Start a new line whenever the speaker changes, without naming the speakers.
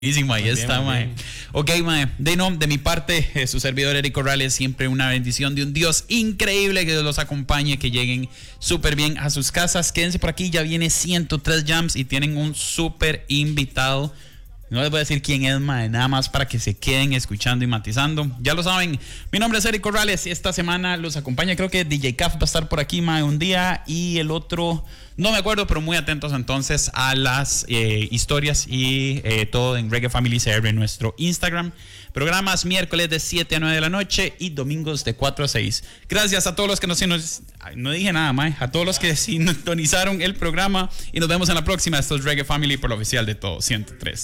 Buenísimo, ahí
Muy
está,
bien, muy
mae.
bien.
Ok, mae. De mi parte, su servidor Eric Corrales, siempre una bendición de un Dios increíble, que Dios los acompañe, que lleguen súper bien a sus casas. Quédense por aquí, ya viene 103 Jams y tienen un súper invitado. No les voy a decir quién es, mae, nada más para que se queden escuchando y matizando. Ya lo saben, mi nombre es Eric Corrales y esta semana los acompaña, creo que DJ Caf va a estar por aquí, mae, un día, y el otro, no me acuerdo, pero muy atentos entonces a las historias y todo en Reggae Family CR en nuestro Instagram. Programas miércoles de 7 a 9 de la noche y domingos de 4 a 6. Gracias a todos los que no dije nada, mae, a todos los que sintonizaron el programa y nos vemos en la próxima. Esto es Reggae Family por la oficial de todo 103.